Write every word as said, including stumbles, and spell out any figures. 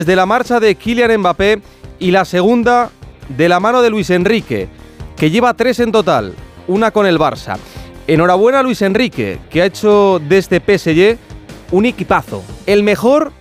de la marcha de Kylian Mbappé y la segunda de la mano de Luis Enrique, que lleva tres en total, una con el Barça. Enhorabuena a Luis Enrique, que ha hecho de este P S G un equipazo, el mejor